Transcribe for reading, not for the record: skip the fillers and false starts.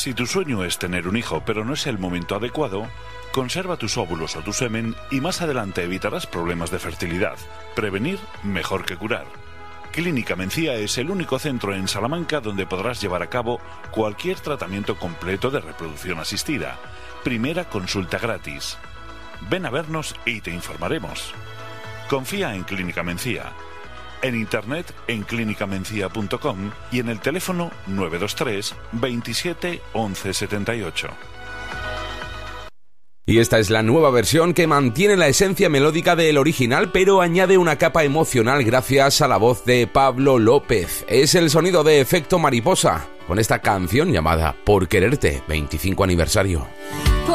Si tu sueño es tener un hijo pero no es el momento adecuado, conserva tus óvulos o tu semen y más adelante evitarás problemas de fertilidad. Prevenir mejor que curar. Clínica Mencía es el único centro en Salamanca donde podrás llevar a cabo cualquier tratamiento completo de reproducción asistida. Primera consulta gratis. Ven a vernos y te informaremos. Confía en Clínica Mencía. En internet en clinicamencia.com y en el teléfono 923 27 11 78. Y esta es la nueva versión que mantiene la esencia melódica del original, pero añade una capa emocional gracias a la voz de Pablo López. Es el sonido de Efecto Mariposa, con esta canción llamada Por Quererte, 25 aniversario.